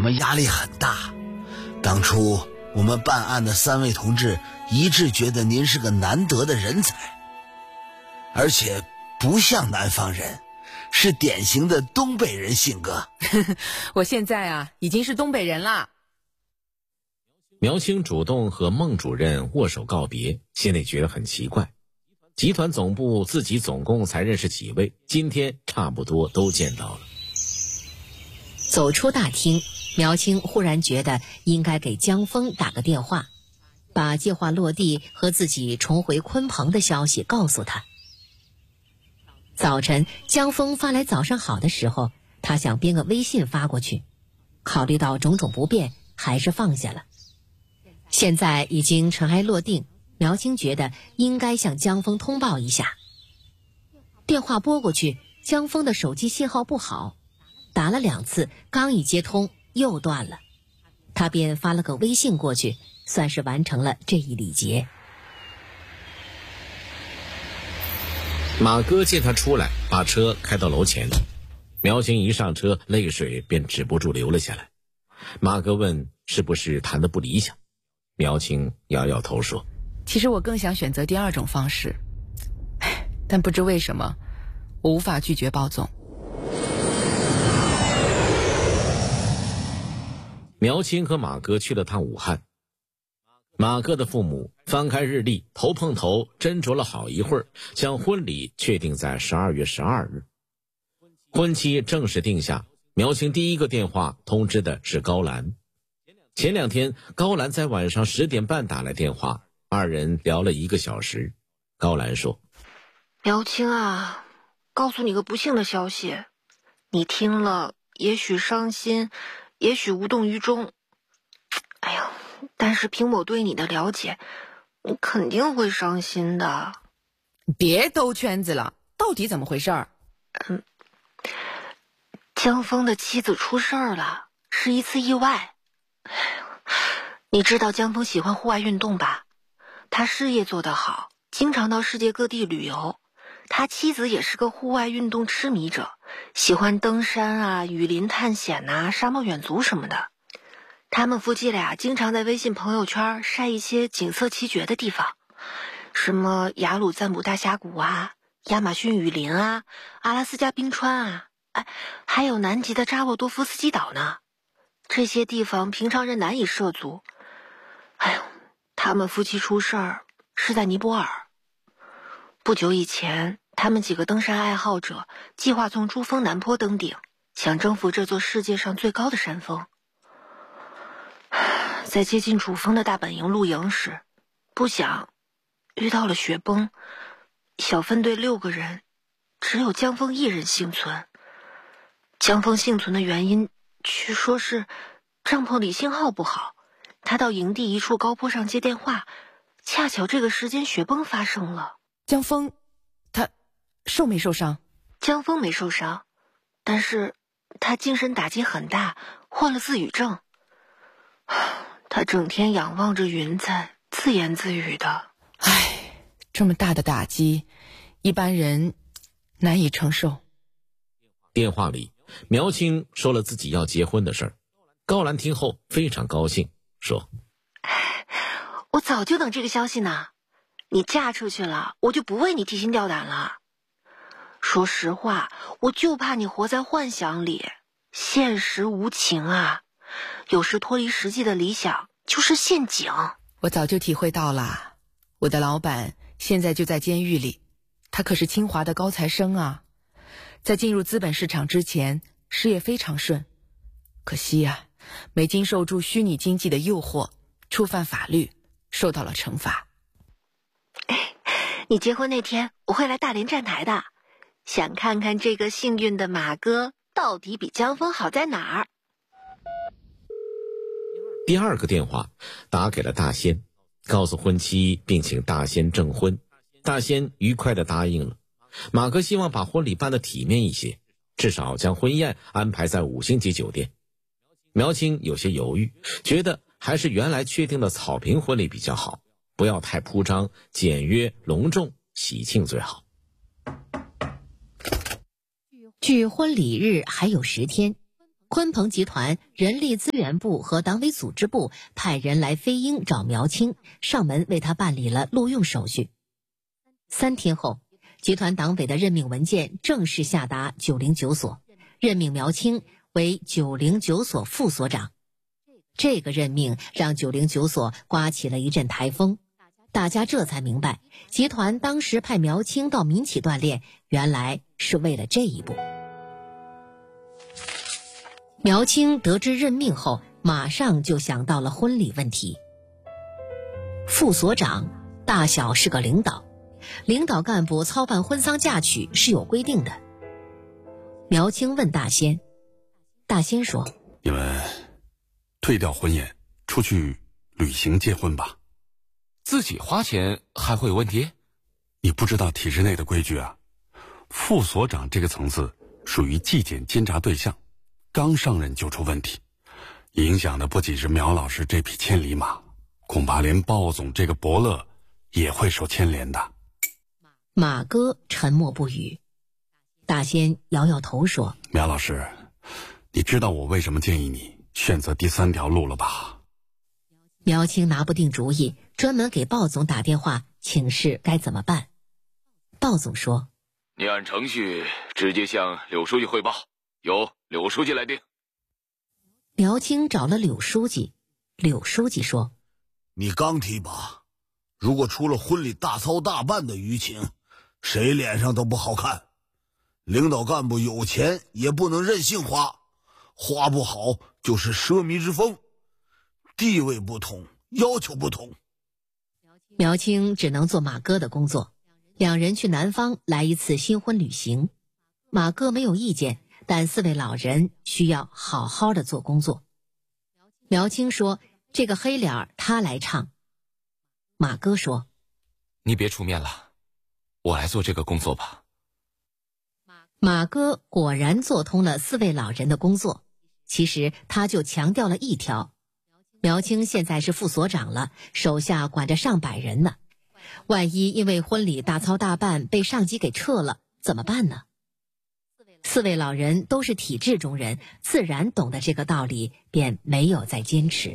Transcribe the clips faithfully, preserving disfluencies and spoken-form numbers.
们压力很大。当初我们办案的三位同志一致觉得您是个难得的人才，而且不像南方人，是典型的东北人性格。 我现在啊，已经是东北人了。 苗青主动和孟主任握手告别，心里觉得很奇怪。集团总部自己总共才认识几位，今天差不多都见到了。 走出大厅，苗青忽然觉得应该给江峰打个电话，把计划落地和自己重回鲲鹏的消息告诉他。早晨江峰发来早上好的时候，他想编个微信发过去，考虑到种种不便，还是放下了。现在已经尘埃落定，苗青觉得应该向江峰通报一下。电话拨过去，江峰的手机信号不好，打了两次，刚一接通又断了。他便发了个微信过去，算是完成了这一礼节。 马哥见他出来，把车开到楼前。苗青一上车，泪水便止不住流了下来。马哥问是不是谈得不理想，苗青摇摇头说， 其实我更想选择第二种方式，但不知为什么我无法拒绝鲍总。 苗青和马哥去了趟武汉。马哥的父母翻开日历，头碰头斟酌了好一会儿，将婚礼确定在十二月十二日。婚期正式定下，苗青第一个电话通知的是高兰。前两天高兰在晚上十点半打来电话，二人聊了一个小时。高兰说， 苗青啊，告诉你个不幸的消息，你听了也许伤心，也许无动于衷，哎呀，但是凭我对你的了解，你肯定会伤心的。 别兜圈子了，到底怎么回事儿？ 嗯，江峰的妻子出事儿了，是一次意外。你知道江峰喜欢户外运动吧？他事业做得好，经常到世界各地旅游。他妻子也是个户外运动痴迷者，喜欢登山啊、雨林探险啊、沙漠远足什么的。他们夫妻俩经常在微信朋友圈晒一些景色奇绝的地方，什么雅鲁赞普大峡谷啊、亚马逊雨林啊、阿拉斯加冰川啊，哎，还有南极的扎沃多夫斯基岛呢。这些地方平常人难以涉足。哎呦，他们夫妻出事儿是在尼泊尔。不久以前，他们几个登山爱好者计划从珠峰南坡登顶，想征服这座世界上最高的山峰。在接近主峰的大本营露营时，不想遇到了雪崩，小分队六个人，只有江峰一人幸存。江峰幸存的原因据说是帐篷里信号不好，他到营地一处高坡上接电话，恰巧这个时间雪崩发生了。 江峰他受没受伤？ 江峰没受伤，但是他精神打击很大，患了自语症。他整天仰望着云彩，自言自语的。 唉，这么大的打击，一般人难以承受。 电话里，苗青说了自己要结婚的事儿。高兰听后非常高兴，说：“ 我早就等这个消息呢。你嫁出去了，我就不为你提心吊胆了。说实话，我就怕你活在幻想里，现实无情啊。有时脱离实际的理想就是陷阱。” 我早就体会到了，我的老板现在就在监狱里，他可是清华的高材生啊，在进入资本市场之前，事业非常顺。可惜呀、啊，没经受住虚拟经济的诱惑，触犯法律，受到了惩罚。 你结婚那天，我会来大连站台的，想看看这个幸运的马哥到底比江峰好在哪儿。 第二个电话打给了大仙，告诉婚期并请大仙证婚。大仙愉快地答应了。马哥希望把婚礼办得体面一些，至少将婚宴安排在五星级酒店。苗青有些犹豫，觉得还是原来确定的草坪婚礼比较好，不要太铺张，简约隆重，喜庆最好。 距婚礼日还有十天， 鲲鹏集团人力资源部和党委组织部派人来飞鹰找苗青，上门为他办理了录用手续。三天后，集团党委的任命文件正式下达九零九所，任命苗青为九零九所副所长。这个任命让九零九所刮起了一阵台风，大家这才明白，集团当时派苗青到民企锻炼，原来是为了这一步。苗青得知任命后，马上就想到了婚礼问题。副所长大小是个领导，领导干部操办婚丧嫁娶是有规定的。苗青问大仙，大仙说： 你们退掉婚宴，出去旅行结婚吧。 自己花钱还会有问题？ 你不知道体制内的规矩啊。副所长这个层次属于纪检监察对象，刚上任就出问题，影响的不仅是苗老师这匹千里马，恐怕连鲍总这个伯乐也会受牵连的。 马哥沉默不语。大仙摇摇头说： 苗老师，你知道我为什么建议你选择第三条路了吧？ 苗青拿不定主意，专门给鲍总打电话请示该怎么办。鲍总说： 你按程序直接向柳书记汇报，由柳书记来定。 苗青找了柳书记，柳书记说： 你刚提拔，如果出了婚礼大操大办的舆情，谁脸上都不好看。领导干部有钱也不能任性花，花不好就是奢靡之风，地位不同，要求不同。 苗青只能做马哥的工作，两人去南方来一次新婚旅行。马哥没有意见，但四位老人需要好好的做工作。苗青说：这个黑脸他来唱。马哥说： 你别出面了，我来做这个工作吧。 马哥果然做通了四位老人的工作，其实他就强调了一条：苗青现在是副所长了，手下管着上百人呢，万一因为婚礼大操大办被上级给撤了，怎么办呢？四位老人都是体制中人，自然懂得这个道理，便没有再坚持。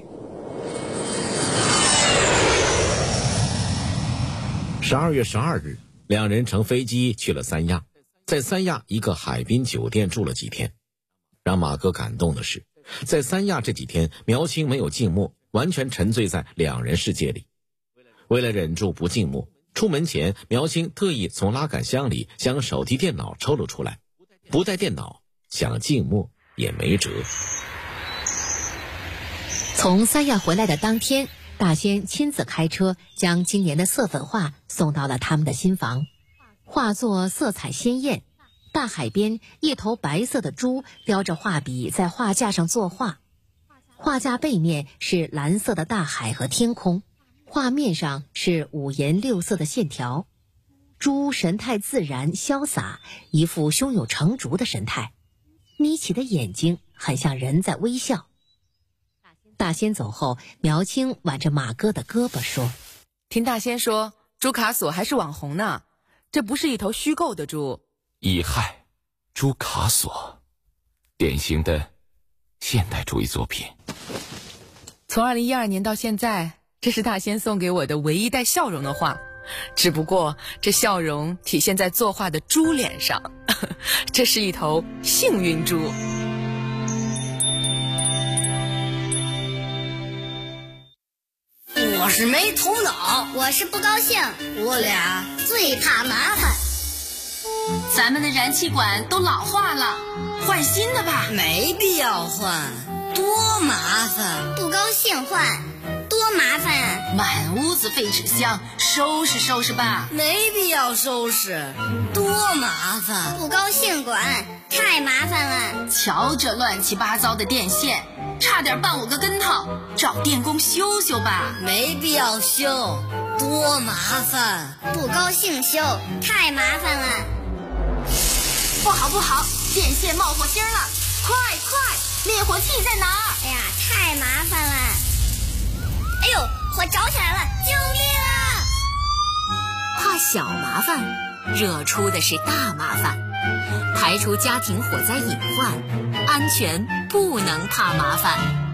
十二月十二日，两人乘飞机去了三亚，在三亚一个海滨酒店住了几天。让马哥感动的是，在三亚这几天，苗青没有静默，完全沉醉在两人世界里。为了忍住不静默，出门前苗青特意从拉杆箱里将手提电脑抽了出来，不带电脑想静默也没辙。 从三亚回来的当天，大仙亲自开车将今年的色粉画送到了他们的新房。画作色彩鲜艳，大海边一头白色的猪叼着画笔在画架上作画，画架背面是蓝色的大海和天空，画面上是五颜六色的线条。猪神态自然潇洒，一副胸有成竹的神态，眯起的眼睛很像人在微笑。大仙走后，苗青挽着马哥的胳膊说： 听大仙说朱卡索还是网红呢，这不是一头虚构的猪。 乙亥朱卡索，典型的现代主义作品。 从二零一二年到现在，这是大仙送给我的唯一带笑容的画，只不过这笑容体现在作画的猪脸上。这是一头幸运猪。 我是没头脑， 我是不高兴， 我俩最怕麻烦。 咱们的燃气管都老化了，换新的吧。 没必要换，多麻烦。 不高兴换，多麻烦啊！ 满屋子废纸箱，收拾收拾吧。 没必要收拾，多麻烦。 不高兴管，太麻烦了。 瞧这乱七八糟的电线，差点绊我个跟头，找电工修修吧。 没必要修，多麻烦。 不高兴修，太麻烦了。 不好不好，电线冒火星了，快快，灭火器在哪儿？ 哎呀，太麻烦了。哎呦，火着起来了，救命啊！ 怕小麻烦，惹出的是大麻烦。 排除家庭火灾隐患，安全不能怕麻烦。